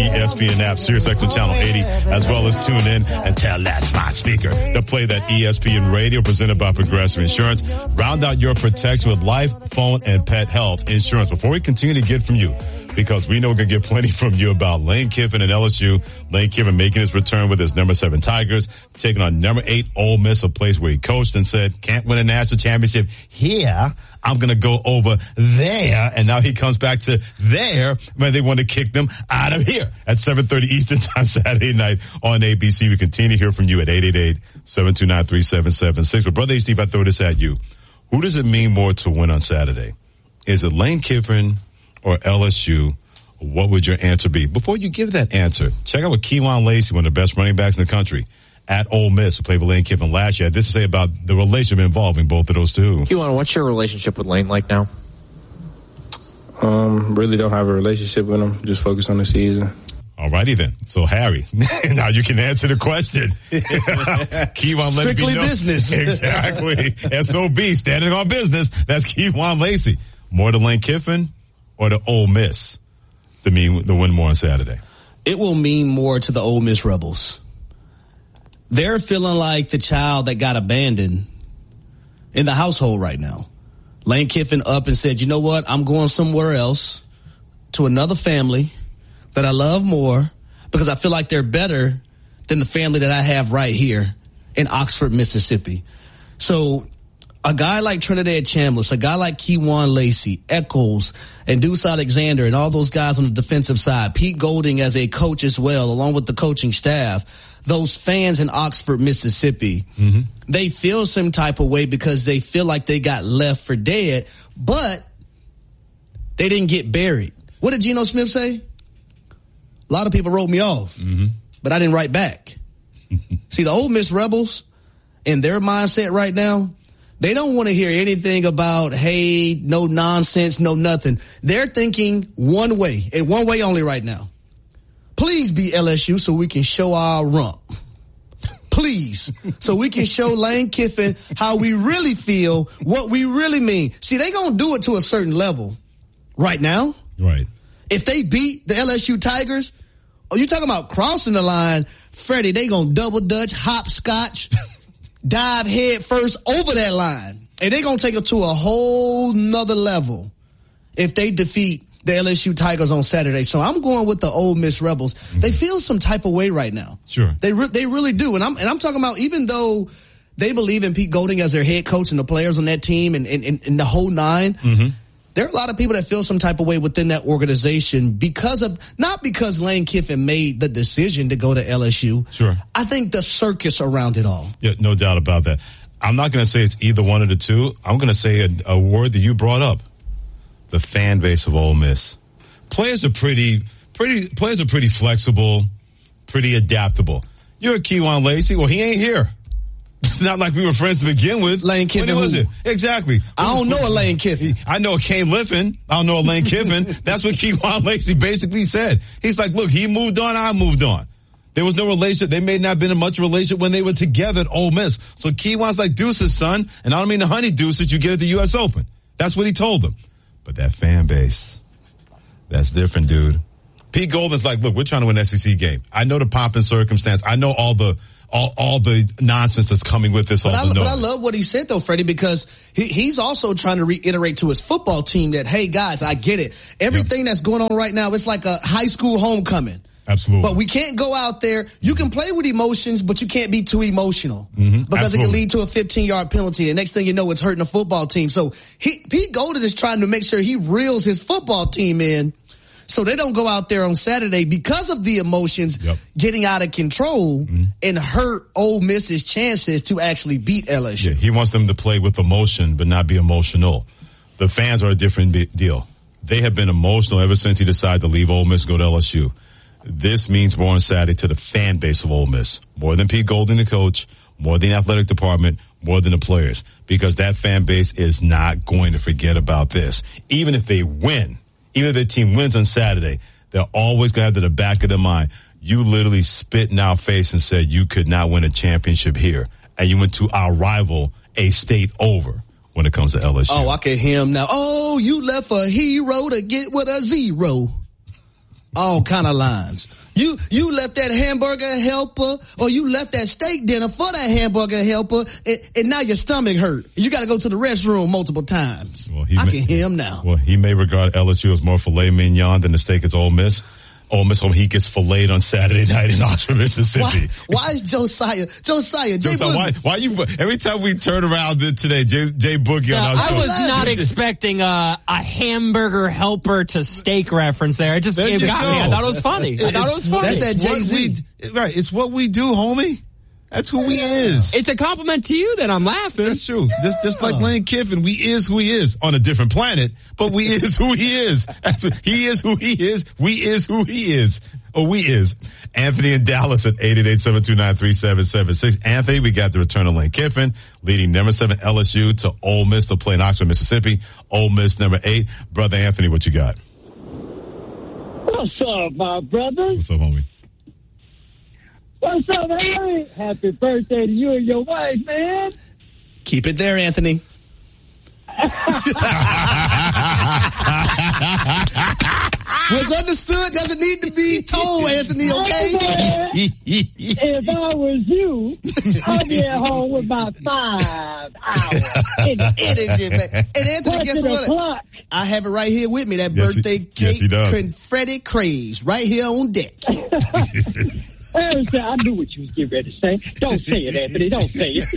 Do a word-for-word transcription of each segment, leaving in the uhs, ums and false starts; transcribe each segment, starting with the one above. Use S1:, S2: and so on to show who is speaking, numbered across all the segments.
S1: S P N app, SiriusXM Channel eighty, as well as tune in and tell that smart speaker to play that E S P N radio presented by Progressive Insurance. Round out your protection with life, phone, and pet health insurance. Before we continue to get from you, because we know we're going to get plenty from you about Lane Kiffin and L S U. Lane Kiffin making his return with his number seven Tigers, taking on number eight Ole Miss, a place where he coached and said, can't win a national championship here. I'm going to go over there. And now he comes back to there when they want to kick them out of here at seven thirty Eastern Time Saturday night on A B C. We continue to hear from you at eight eight eight, seven two nine, three seven seven six. But Brother Steve, I throw this at you. Who does it mean more to win on Saturday? Is it Lane Kiffin or L S U? What would your answer be? Before you give that answer, check out what Keyjuan Lacy, one of the best running backs in the country, at Ole Miss, who played with Lane Kiffin last year, had this to say about the relationship involving both of those two.
S2: Keyjuan, what's your relationship with Lane like now?
S3: Um, really don't have a relationship with him. Just focus on the season.
S1: All righty then. So, Harry, now you can answer the question. Keyjuan Lacy.
S4: Strictly business.
S1: Exactly. S O B, standing on business. That's Keyjuan Lacy. More to Lane Kiffin or to Ole Miss to mean the win more on Saturday?
S4: It will mean more to the Ole Miss Rebels. They're feeling like the child that got abandoned in the household right now. Lane Kiffin up and said, you know what? I'm going somewhere else to another family that I love more because I feel like they're better than the family that I have right here in Oxford, Mississippi. So a guy like Trinidad Chambliss, a guy like Keyjuan Lacy, Echols, and Deuce Alexander, and all those guys on the defensive side, Pete Golding as a coach as well, along with the coaching staff, those fans in Oxford, Mississippi, mm-hmm. they feel some type of way because they feel like they got left for dead, but they didn't get buried. What did Geno Smith say? A lot of people wrote me off, mm-hmm. but I didn't write back. See, the Ole Miss Rebels, in their mindset right now, they don't want to hear anything about, hey, no nonsense, no nothing. They're thinking one way, and one way only right now. Please be L S U so we can show our rump. Please. So we can show Lane Kiffin how we really feel, what we really mean. See, they going to do it to a certain level right now.
S1: Right.
S4: If they beat the L S U Tigers, oh, you talking about crossing the line, Freddie, they going to double dutch, hopscotch, dive head first over that line. And they're going to take it to a whole nother level if they defeat the L S U Tigers on Saturday. So I'm going with the Ole Miss Rebels. Mm-hmm. They feel some type of way right now.
S1: Sure.
S4: They re- they really do. And I'm and I'm talking about even though they believe in Pete Golding as their head coach and the players on that team and, and, and, and the whole nine, mm-hmm. there are a lot of people that feel some type of way within that organization because of, not because Lane Kiffin made the decision to go to L S U.
S1: Sure.
S4: I think the circus around it all.
S1: Yeah, no doubt about that. I'm not going to say it's either one of the two. I'm going to say a, a word that you brought up. The fan base of Ole Miss. Players are pretty, pretty, players are pretty flexible, pretty adaptable. You're a Keyjuan Lacy. Well, he ain't here. It's not like we were friends to begin with.
S4: Lane Kiffin.
S1: When was it? Exactly.
S4: I don't know a Lane Kiffin.
S1: I know a Kane Liffin. I don't know a Lane Kiffin. That's what Keyjuan Lacy basically said. He's like, look, he moved on, I moved on. There was no relationship. They may not have been in much relationship when they were together at Ole Miss. So Keyjuan's like Deuce's son, and I don't mean the honey deuces you get at the U S Open. That's what he told them. But that fan base, that's different, dude. Pete Golding's like, look, we're trying to win an S E C game. I know the pomp and circumstance. I know all the all, all the nonsense that's coming with this.
S4: But,
S1: all
S4: I,
S1: the
S4: but I love what he said, though, Freddie, because he, he's also trying to reiterate to his football team that, hey, guys, I get it. Everything yep. that's going on right now, it's like a high school homecoming.
S1: Absolutely.
S4: But we can't go out there. You can play with emotions, but you can't be too emotional mm-hmm. because Absolutely. It can lead to a fifteen-yard penalty. And next thing you know, it's hurting the football team. So he, Pete Golding is trying to make sure he reels his football team in so they don't go out there on Saturday because of the emotions yep. getting out of control mm-hmm. and hurt Ole Miss's chances to actually beat L S U.
S1: Yeah, he wants them to play with emotion but not be emotional. The fans are a different deal. They have been emotional ever since he decided to leave Ole Miss and go to L S U. This means more on Saturday to the fan base of Ole Miss. More than Pete Golding, the coach, more than the athletic department, more than the players. Because that fan base is not going to forget about this. Even if they win, even if their team wins on Saturday, they're always going to have to the back of their mind, you literally spit in our face and said you could not win a championship here. And you went to our rival a state over when it comes to L S U.
S4: Oh, I can hear him now. Oh, you left a hero to get with a zero. all kind of lines. You you left that hamburger helper, or you left that steak dinner for that hamburger helper, and, and now your stomach hurt. You got to go to the restroom multiple times. Well, I may, can hear him now.
S1: Well, he may regard L S U as more filet mignon than the steak is Ole Miss. Ole Miss home, he gets filleted on Saturday night in Oxford, Mississippi.
S4: Why, why is Josiah, Josiah, Jay
S1: Josiah, why, why you, every time we turn around today, Jay, Jay Boogie
S5: yeah,
S1: on our show.
S5: I was not expecting a, a hamburger helper to steak reference there. It just it got go. me. I thought it was funny. I thought it was funny.
S4: That's that Jay-Z.
S1: Right, it's what we do, homie. That's who he is.
S5: It's a compliment to you that I'm laughing.
S1: That's true. Just, just like Lane Kiffin, we is who he is on a different planet, but we is who he is. That's what, he is who he is. We is who he is. Or we is. Anthony in Dallas at eight eight eight, seven two nine, three seven seven six. Anthony, we got the return of Lane Kiffin, leading number seven L S U to Ole Miss to play in Oxford, Mississippi. Ole Miss number eight. Brother Anthony, what you got?
S6: What's up, my brother?
S1: What's up, homie?
S6: What's up, Harry? Happy birthday to you and your wife, man.
S4: Keep it there, Anthony. What's understood doesn't need to be told, Anthony, okay?
S6: If I was you, I'd be at home with about five hours.
S4: Energy, man. And Anthony,
S6: What's
S4: guess what?
S6: Clock?
S4: I have it right here with me, that
S1: yes,
S4: birthday
S1: he,
S4: cake,
S1: yes,
S4: confetti craze, right here on deck.
S6: I knew what you was getting ready to say. Don't say it, Anthony. Don't say it.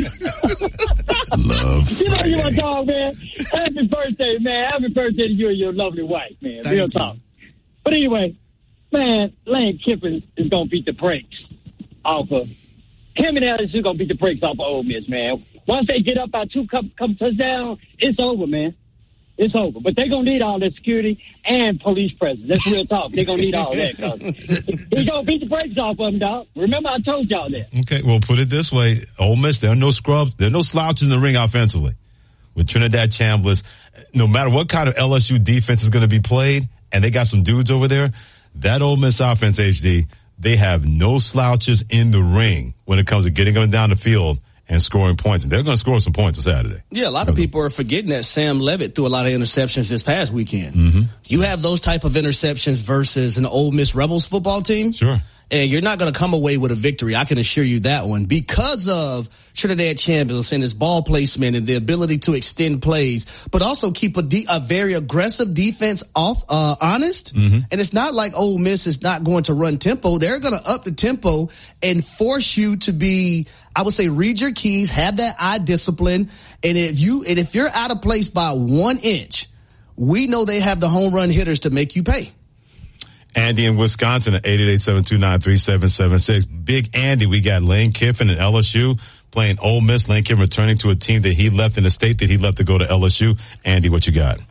S1: Love
S6: You know you're a dog, man. Happy birthday, man. Happy birthday to you and your lovely wife, man.
S4: Thank
S6: Real
S4: you.
S6: talk. But anyway, man, Lane Kiffin is going to beat the brakes off of him, and L S U going to beat the brakes off of Ole Miss, man. Once they get up by two come, come touchdowns, it's over, man. It's over. But they're going to need all that security and police presence. That's real talk. They're going to need all that. Cause he's going to beat the brakes off of them, dog. Remember, I told y'all that.
S1: Okay, well, put it this way. Ole Miss, there are no scrubs. There are no slouches in the ring offensively. With Trinidad Chambliss, no matter what kind of L S U defense is going to be played, and they got some dudes over there, that Ole Miss offense, H D, they have no slouches in the ring when it comes to getting them down the field and scoring points. And they're going to score some points on Saturday.
S4: Yeah, a lot of people are forgetting that Sam Levitt threw a lot of interceptions this past weekend.
S1: Mm-hmm.
S4: You have those type of interceptions versus an Ole Miss Rebels football team.
S1: Sure.
S4: And you're not going to come away with a victory. I can assure you that one, because of Trinidad Chambliss and his ball placement and the ability to extend plays, but also keep a, de- a very aggressive defense off, uh, honest.
S1: Mm-hmm.
S4: And it's not like Ole Miss is not going to run tempo. They're going to up the tempo and force you to be, I would say, read your keys, have that eye discipline. And if you, and if you're out of place by one inch, we know they have the home run hitters to make you pay.
S1: Andy in Wisconsin at eight eight eight, seven two nine, three seven seven six. Big Andy, we got Lane Kiffin and L S U playing Ole Miss. Lane Kiffin returning to a team that he left in the state that he left to go to L S U. Andy, what you got?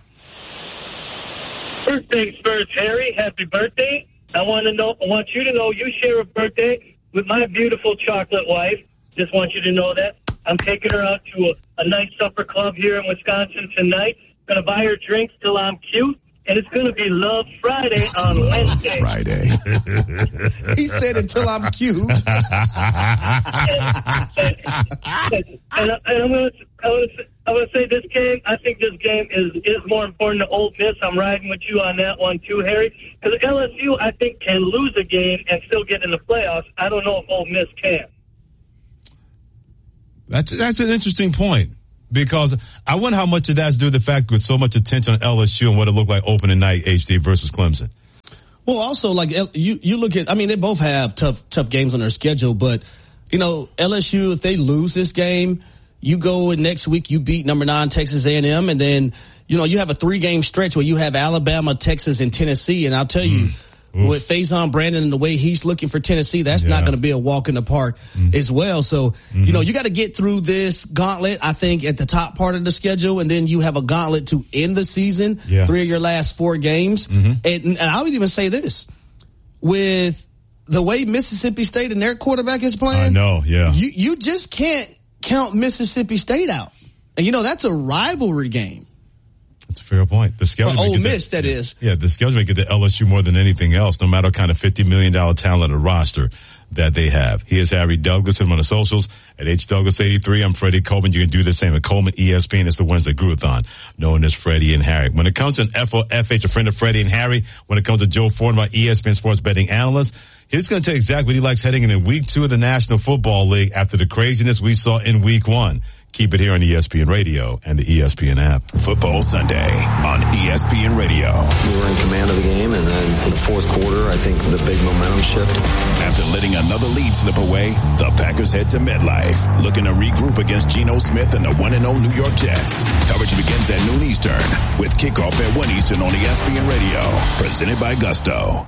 S7: First things first, Harry, happy birthday. I want to know, I want you to know you share a birthday with my beautiful chocolate wife. Just want you to know that. I'm taking her out to a, a nice supper club here in Wisconsin tonight. Going to buy her drinks till I'm cute. And it's going to be Love Friday on Wednesday.
S1: Friday.
S4: He said until I'm cute.
S7: and, and, and, and I'm going to I'm going to say this game, I think this game is, is more important to Ole Miss. I'm riding with you on that one too, Harry. Because L S U, I think, can lose a game and still get in the playoffs. I don't know if Ole Miss can.
S1: That's, that's an interesting point. Because I wonder how much of that's due to the fact with so much attention on L S U and what it looked like opening night, H D versus Clemson.
S4: Well, also, like, you, you look at, I mean, they both have tough, tough games on their schedule, but, you know, L S U, if they lose this game, you go and next week, you beat number nine Texas A and M, and then, you know, you have a three game stretch where you have Alabama, Texas, and Tennessee, and I'll tell you, mm. Oof. With Faison Brandon and the way he's looking for Tennessee, that's yeah. not going to be a walk in the park mm. as well. So, mm-hmm. you know, you got to get through this gauntlet, I think, at the top part of the schedule, and then you have a gauntlet to end the season, yeah. three of your last four games. Mm-hmm. And, and I would even say this, with the way Mississippi State and their quarterback is playing,
S1: I know, yeah.
S4: you, you just can't count Mississippi State out. And, you know, that's a rivalry game.
S1: That's a fair point. The schedule
S4: For Ole Miss, that is.
S1: Yeah, the schedule make it to L S U more than anything else, no matter what kind of fifty million dollars talent or roster that they have. He is Harry Douglas, him on the socials at H Douglas eighty-three. I'm Freddie Coleman. You can do the same at Coleman E S P N. It's the Wednesday Groovathon, known as Freddie and Harry. When it comes to an F O F H, a friend of Freddie and Harry, when it comes to Joe Fortenbaugh, E S P N sports betting analyst, he's going to tell you exactly what he likes heading into week two of the National Football League after the craziness we saw in week one. Keep it here on E S P N Radio and the E S P N app.
S8: Football Sunday on E S P N Radio.
S9: We were in command of the game, and then in the fourth quarter, I think the big momentum shift.
S8: After letting another lead slip away, the Packers head to MetLife, looking to regroup against Geno Smith and the one and oh New York Jets. Coverage begins at noon Eastern, with kickoff at one Eastern on E S P N Radio, presented by Gusto.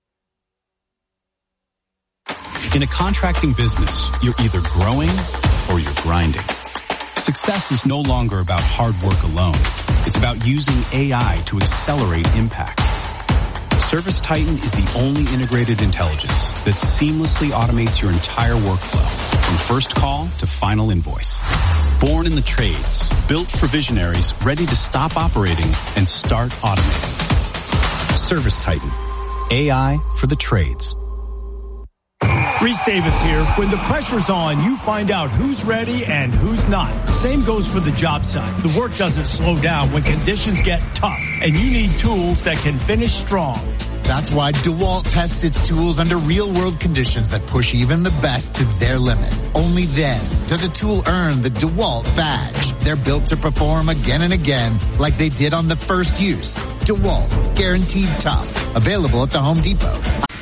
S10: In a contracting business, you're either growing or you're grinding. Success is no longer about hard work alone. It's about using A I to accelerate impact. Service Titan is the only integrated intelligence that seamlessly automates your entire workflow, from first call to final invoice. Born in the trades, built for visionaries ready to stop operating and start automating. Service Titan, A I for the trades.
S11: Reese Davis here. When the pressure's on, you find out who's ready and who's not. Same goes for the job site. The work doesn't slow down when conditions get tough, and you need tools that can finish strong.
S12: That's why DeWalt tests its tools under real-world conditions that push even the best to their limit. Only then does a tool earn the DeWalt badge. They're built to perform again and again like they did on the first use. DeWalt, guaranteed tough. Available at the Home Depot.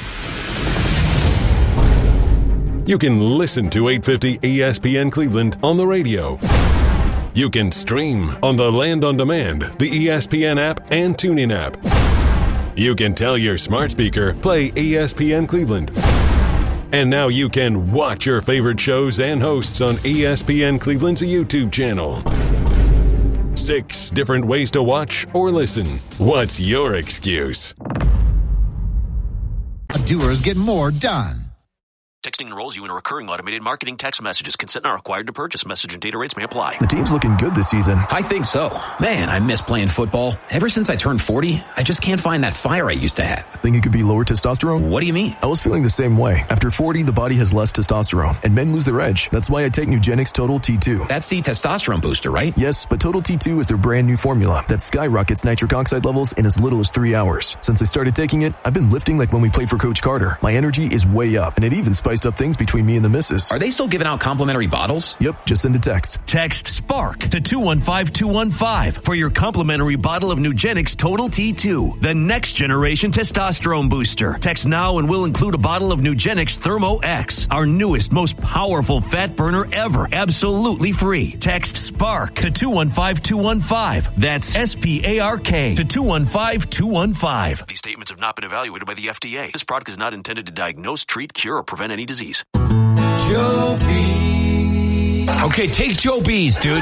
S13: You can listen to eight fifty E S P N Cleveland on the radio. You can stream on the Land on Demand, the E S P N app, and TuneIn app. You can tell your smart speaker, play E S P N Cleveland. And now you can watch your favorite shows and hosts on E S P N Cleveland's YouTube channel. Six different ways to watch or listen. What's your excuse?
S12: Doers get more done.
S14: Texting enrolls you in a recurring automated marketing text messages. Consent not required to purchase. Message and data rates may apply.
S15: The team's looking good this season.
S16: I think so. Man, I miss playing football. Ever since I turned forty, I just can't find that fire I used to have.
S15: Think it could be lower testosterone?
S16: What do you mean?
S15: I was feeling the same way. After forty, the body has less testosterone, and men lose their edge. That's why I take Nugenix Total T two.
S16: That's the testosterone booster, right?
S15: Yes, but Total T two is their brand new formula that skyrockets nitric oxide levels in as little as three hours. Since I started taking it, I've been lifting like when we played for Coach Carter. My energy is way up, and it even spiced up things between me and the missus.
S16: Are they still giving out complimentary bottles?
S15: Yep, just send a text.
S17: Text SPARK to two one five two one five for your complimentary bottle of Nugenix Total T two, the next generation testosterone booster. Text now and we'll include a bottle of Nugenix Thermo X, our newest, most powerful fat burner ever, absolutely free. Text SPARK to two one five two one five. That's S P A R K to two one five two one five.
S14: These statements have not been evaluated by the F D A. This product is not intended to diagnose, treat, cure, or prevent any disease.
S18: Joe Bees. Okay, take Joe Bees, dude.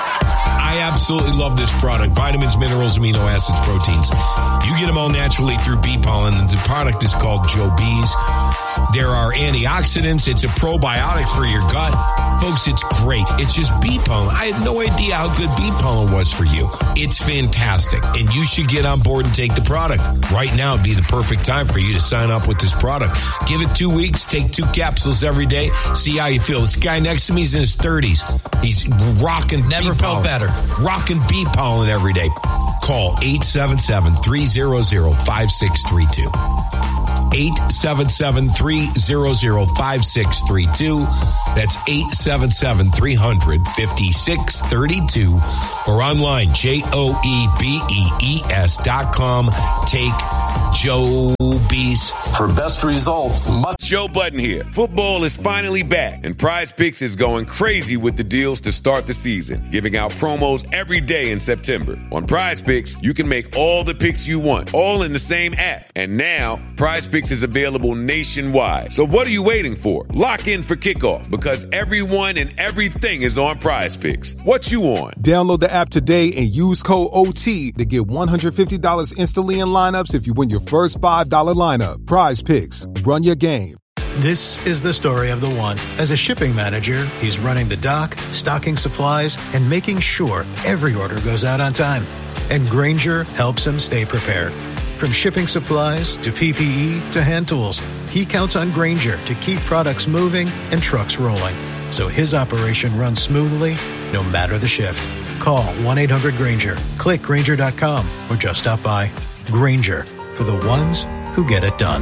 S18: I absolutely love this product. Vitamins, minerals, amino acids, proteins. You get them all naturally through bee pollen, and the product is called Joe Bees. There are antioxidants. It's a probiotic for your gut. Folks, it's great. It's just bee pollen. I had no idea how good bee pollen was for you. It's fantastic, and you should get on board and take the product. Right now would be the perfect time for you to sign up with this product. Give it two weeks. Take two capsules every day. See how you feel. This guy next to me is in his thirties. He's rocking
S5: Never felt better.
S18: Rocking bee pollen every day. Call eight seven seven, three hundred, five six three two. eight seven seven, three hundred, five six three two. That's eight seven seven, three hundred, five six three two. Or online, J O E B E E S dot com. Take Joe Bees.
S19: For best results, must. Joe Budden here. Football is finally back, and Prize Picks is going crazy with the deals to start the season, giving out promos every day in September. On Prize Picks, you can make all the picks you want, all in the same app. And now, Prize Picks is available nationwide. So what are you waiting for? Lock in for kickoff, because everyone and everything is on Prize Picks. What you on?
S20: Download the app today and use code O T to get one hundred fifty dollars instantly in lineups if you win your first five dollars lineup. Prize Picks. Run your game.
S21: This is the story of the one. As a shipping manager, he's running the dock, stocking supplies, and making sure every order goes out on time. and Grainger helps him stay prepared. From shipping supplies to P P E to hand tools, he counts on Grainger to keep products moving and trucks rolling, so his operation runs smoothly no matter the shift. Call one eight hundred Grainger, click Grainger dot com, or just stop by. Grainger, for the ones who get it done.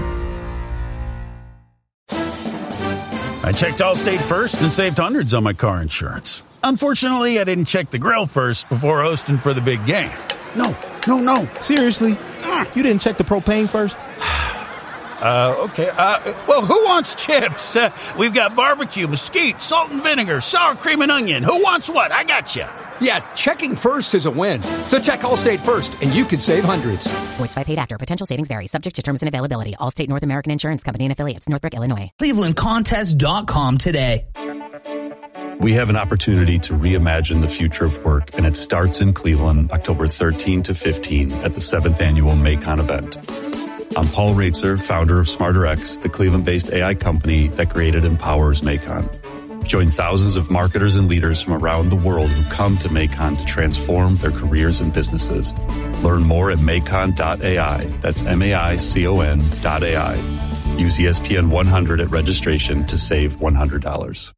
S2: I checked Allstate first and saved hundreds on my car insurance. Unfortunately, I didn't check the grill first before hosting for the big game. No, no, no.
S22: Seriously? You didn't check the propane first?
S2: Uh, okay. Uh, well, who wants chips? Uh, we've got barbecue, mesquite, salt and vinegar, sour cream and onion. Who wants what? I got you.
S23: Yeah, checking first is a win. So check Allstate first, and you can save hundreds.
S24: Voiced by paid actor. Potential savings vary. Subject to terms and availability. Allstate North American Insurance Company and affiliates. Northbrook, Illinois.
S25: Cleveland Contest dot com today.
S10: We have an opportunity to reimagine the future of work, and it starts in Cleveland, October thirteenth to fifteenth at the seventh Annual Macon event. I'm Paul Raitzer, founder of SmarterX, the Cleveland-based A I company that created and powers Macon. Join thousands of marketers and leaders from around the world who come to Macon to transform their careers and businesses. Learn more at macon dot A I. That's M A I C O N dot A I. Use E S P N one hundred at registration to save one hundred dollars.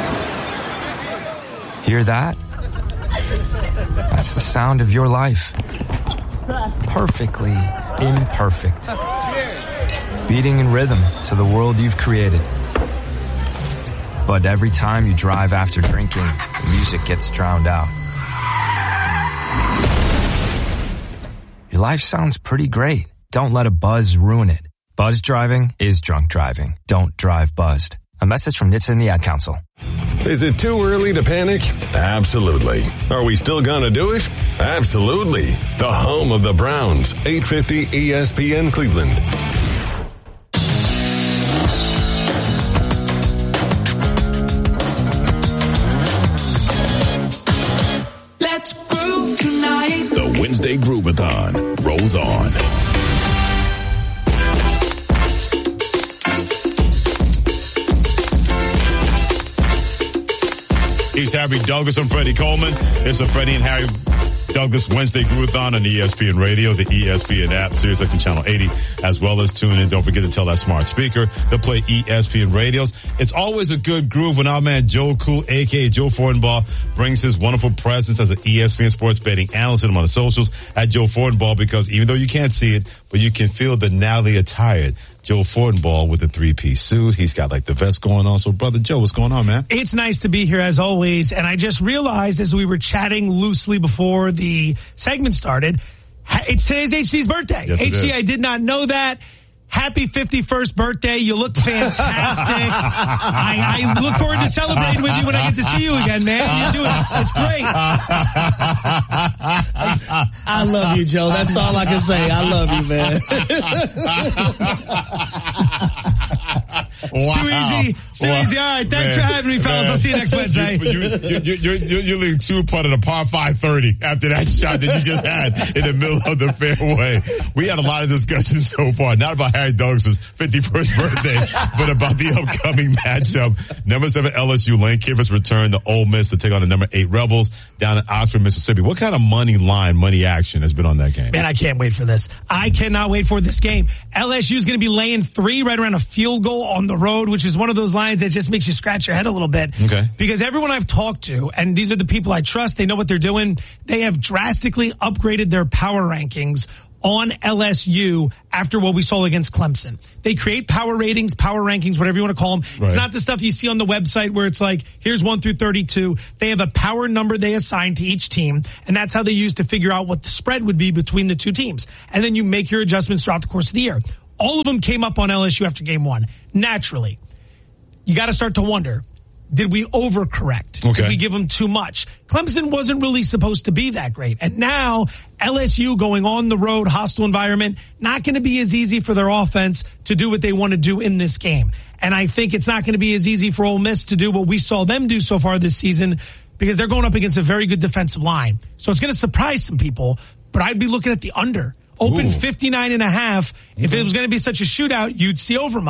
S26: Hear that? That's the sound of your life. Perfectly imperfect. Beating in rhythm to the world you've created. But every time you drive after drinking, the music gets drowned out. Your life sounds pretty great. Don't let a buzz ruin it. Buzz driving is drunk driving. Don't drive buzzed. A message from N H T S A and the Ad Council.
S13: Is it too early to panic? Absolutely. Are we still gonna do it? Absolutely. The home of the Browns, eight fifty E S P N Cleveland.
S8: Let's groove tonight. The Wednesday Groovathon rolls on.
S1: He's Harry Douglas. I'm Freddie Coleman. It's a Freddie and Harry Douglas Wednesday Groovathon on E S P N Radio, the E S P N app, SiriusXM Channel eighty, as well as tune in. Don't forget to tell that smart speaker to play E S P N radios. It's always a good groove when our man Joe Cool, a k a. Joe Fortenbaugh, brings his wonderful presence as an E S P N sports betting analyst. Hit him on the socials at Joe Fortenbaugh, because even though you can't see it, but you can feel the nowly attired Joe Fortenbaugh with a three-piece suit. He's got like the vest going on. So, brother Joe, what's going on, man?
S27: It's nice to be here as always. And I just realized as we were chatting loosely before the segment started, it's today's H D's birthday.
S1: Yes,
S27: H D, I did not know that. Happy fifty-first birthday. You look fantastic. I, I look forward to celebrating with you when I get to see you again, man. You do it. It's great.
S4: I love you, Joe. That's all I can say. I love you, man.
S27: It's
S1: wow.
S27: too easy. It's too
S1: wow.
S27: easy. All right. Thanks
S1: man.
S27: for having me, fellas.
S1: Man.
S27: I'll see you next Wednesday.
S1: You, you, you, you, you, you, you leave two putted a par five thirty after that shot that you just had in the middle of the fairway. We had a lot of discussions so far, not about Harry Douglas' fifty-first birthday, but about the upcoming matchup. Number seven L S U, Lane Kiffin's return to Ole Miss to take on the number eight Rebels down in Oxford, Mississippi. What kind of money line, money action has been on that game?
S27: Man, I can't wait for this. I cannot wait for this game. L S U is going to be laying three right around a field goal on the road, which is one of those lines that just makes you scratch your head a little bit.
S1: Okay.
S27: Because everyone I've talked to, and these are the people I trust, they know what they're doing. They have drastically upgraded their power rankings on L S U after what we saw against Clemson. They create power ratings, power rankings, whatever you want to call them. Right. It's not the stuff you see on the website where it's like, here's one through thirty-two. They have a power number they assign to each team, and that's how they use to figure out what the spread would be between the two teams. And then you make your adjustments throughout the course of the year. All of them came up on L S U after game one. Naturally, you got to start to wonder, did we overcorrect?
S1: Okay.
S27: Did we give them too much? Clemson wasn't really supposed to be that great. And now L S U going on the road, hostile environment, not going to be as easy for their offense to do what they want to do in this game. And I think it's not going to be as easy for Ole Miss to do what we saw them do so far this season, because they're going up against a very good defensive line. So it's going to surprise some people, but I'd be looking at the under. Open fifty-nine and a half. If it was going to be such a shootout, you'd see over money.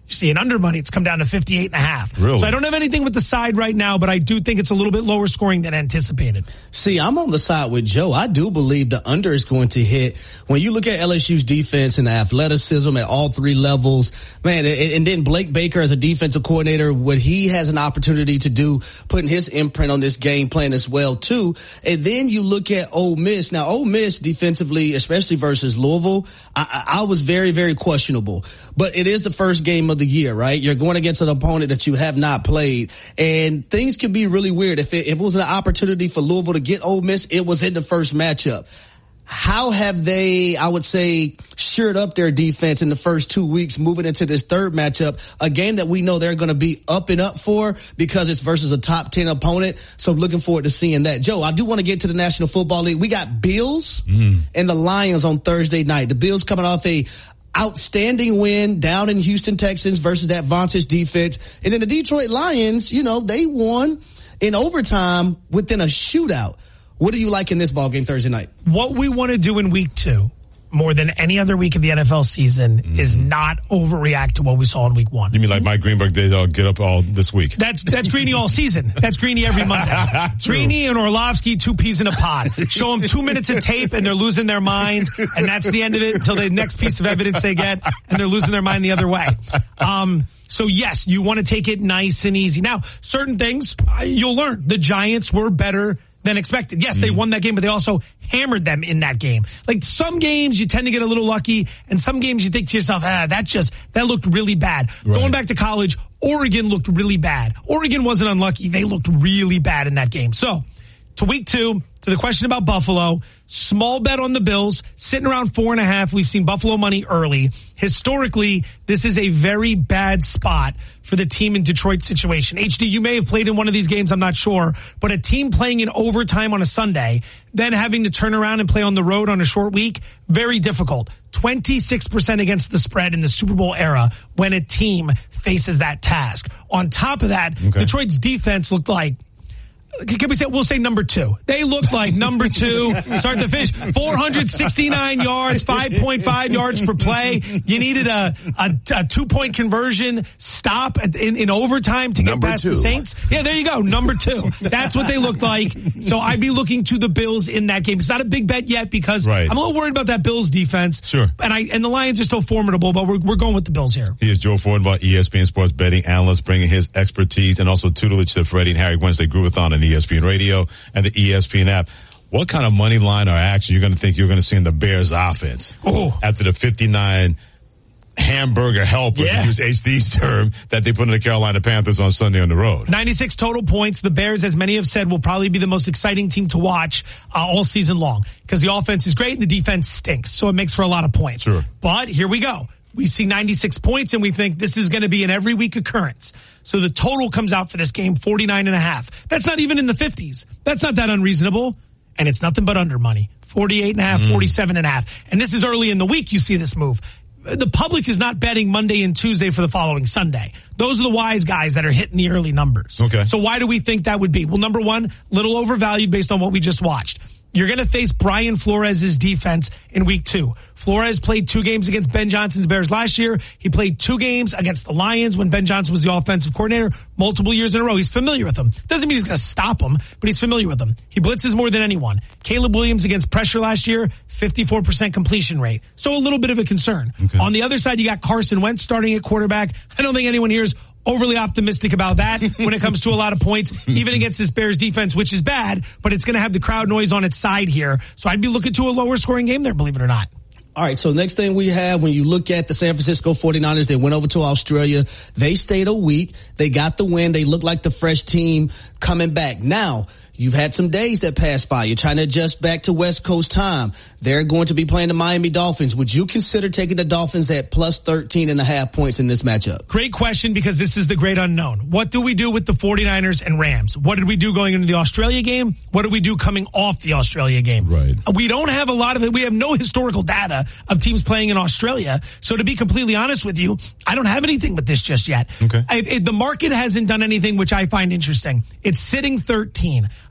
S27: You see an under money, it's come down to fifty-eight and a half.
S1: Really?
S27: So I don't have anything with the side right now, but I do think it's a little bit lower scoring than anticipated.
S4: See, I'm on the side with Joe. I do believe the under is going to hit. When you look at L S U's defense and the athleticism at all three levels, man, and then Blake Baker as a defensive coordinator, what he has an opportunity to do, putting his imprint on this game plan as well, too. And then you look at Ole Miss. Now, Ole Miss defensively, especially versus Louisville, I, I was very, very questionable. But it is the first game of the year, right? You're going against an opponent that you have not played, and things can be really weird. If it, if it was an opportunity for Louisville to get Ole Miss, it was in the first matchup. How have they, I would say, shored up their defense in the first two weeks moving into this third matchup, a game that we know they're going to be up and up for because it's versus a top ten opponent. So I'm looking forward to seeing that. Joe, I do want to get to the National Football League. We got Bills mm. and the Lions on Thursday night. The Bills coming off a outstanding win down in Houston Texans versus that Vantage defense. And then the Detroit Lions, you know, they won in overtime within a shootout. What do you like in this ball game Thursday night?
S27: What we want to do in week two, more than any other week of the N F L season, mm-hmm. is not overreact to what we saw in week one.
S1: You mean like Mike Greenberg did uh, get up all this week?
S27: That's that's Greeny all season. That's Greeny every Monday. Greeny and Orlovsky, two peas in a pod. Show them two minutes of tape and they're losing their mind, and that's the end of it until the next piece of evidence they get, and they're losing their mind the other way. Um, so yes, you want to take it nice and easy. Now, certain things uh, you'll learn. The Giants were better than expected. Yes, they won that game, but they also hammered them in that game. Like some games you tend to get a little lucky, and some games you think to yourself, ah, that just, that looked really bad. Right. Going back to college, Oregon looked really bad. Oregon wasn't unlucky. They looked really bad in that game. So, to week two, to the question about Buffalo, small bet on the Bills, sitting around four and a half. We've seen Buffalo money early. Historically, this is a very bad spot for the team in Detroit situation. H D, you may have played in one of these games, I'm not sure, but a team playing in overtime on a Sunday, then having to turn around and play on the road on a short week, very difficult. twenty-six percent against the spread in the Super Bowl era when a team faces that task. On top of that, okay. Detroit's defense looked like, can we say, we'll say number two. They look like number two, start to finish, four hundred sixty-nine yards, five point five yards per play. You needed a, a, a two-point conversion stop at, in, in overtime to get number past two. The Saints. Yeah, there you go, number two. That's what they looked like. So I'd be looking to the Bills in that game. It's not a big bet yet because right. I'm a little worried about that Bills defense.
S1: Sure.
S27: And I and the Lions are still formidable, but we're, we're going with the Bills here.
S1: He is Joe Fortenbaugh, E S P N Sports betting analyst, bringing his expertise and also tutelage to Freddie and Harry Wednesday Groovathon on E S P N Radio and the E S P N app. What kind of money line or action you're going to think you're going to see in the Bears offense oh. after the fifty-nine hamburger helper, yeah. to use H D's term, that they put in the Carolina Panthers on Sunday on the road?
S27: ninety-six total points. The Bears, as many have said, will probably be the most exciting team to watch uh, all season long because the offense is great and the defense stinks, so it makes for a lot of points.
S1: Sure.
S27: But here we go. We see ninety-six points and we think this is going to be an every week occurrence. So the total comes out for this game, forty-nine and a half. That's not even in the fifties. That's not that unreasonable. And it's nothing but under money. forty-eight and a half, mm. forty-seven and a half. And this is early in the week you see this move. The public is not betting Monday and Tuesday for the following Sunday. Those are the wise guys that are hitting the early numbers.
S1: Okay.
S27: So why do we think that would be? Well, number one, little overvalued based on what we just watched. You're going to face Brian Flores' defense in week two. Flores played two games against Ben Johnson's Bears last year. He played two games against the Lions when Ben Johnson was the offensive coordinator multiple years in a row. He's familiar with them. Doesn't mean he's going to stop them, but he's familiar with them. He blitzes more than anyone. Caleb Williams against pressure last year, fifty-four percent completion rate. So a little bit of a concern. Okay. On the other side, you got Carson Wentz starting at quarterback. I don't think anyone here is overly optimistic about that when it comes to a lot of points, even against this Bears defense, which is bad, but it's going to have the crowd noise on its side here. So I'd be looking to a lower scoring game there, believe it or not.
S4: All right, so next thing we have, when you look at the San Francisco forty-niners, they went over to Australia. They stayed a week. They got the win. They look like the fresh team coming back. Now, you've had some days that passed by. You're trying to adjust back to West Coast time. They're going to be playing the Miami Dolphins. Would you consider taking the Dolphins at plus thirteen and a half points in this matchup?
S27: Great question, because this is the great unknown. What do we do with the forty-niners and Rams? What did we do going into the Australia game? What do we do coming off the Australia game?
S1: Right.
S27: We don't have a lot of it. We have no historical data of teams playing in Australia. So to be completely honest with you, I don't have anything with this just yet.
S1: Okay.
S27: I, it, the market hasn't done anything, which I find interesting. It's sitting thirteen.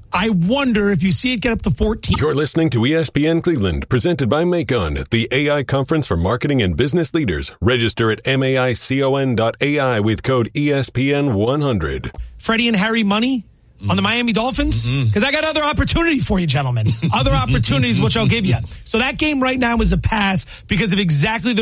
S27: I wonder if you see it get up to fourteen.
S13: You're listening to E S P N Cleveland, presented by Macon, the A I conference for marketing and business leaders. Register at maicon dot A I with code E S P N one hundred.
S27: Freddie and Harry money mm. on the Miami Dolphins? Because I got other opportunity for you, gentlemen. Other opportunities which I'll give you. So that game right now is a pass because of exactly the